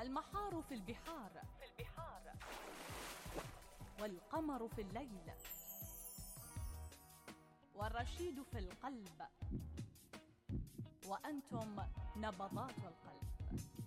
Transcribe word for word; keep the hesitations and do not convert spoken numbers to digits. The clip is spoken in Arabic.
والمحار في البحار في البحار والقمر في الليل والرشيد في القلب، وأنتم نبضات القلب.